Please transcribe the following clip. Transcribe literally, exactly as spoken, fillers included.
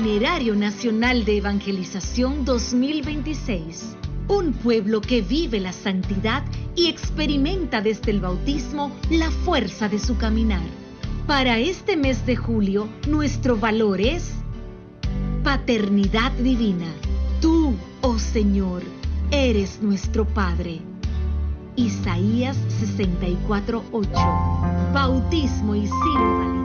Itinerario Nacional de Evangelización dos mil veintiséis. Un pueblo que vive la santidad y experimenta desde el bautismo la fuerza de su caminar. Para este mes de julio, nuestro valor es paternidad divina. Tú, oh Señor, eres nuestro Padre. Isaías sesenta y cuatro, ocho. Bautismo y Ciro Valiente.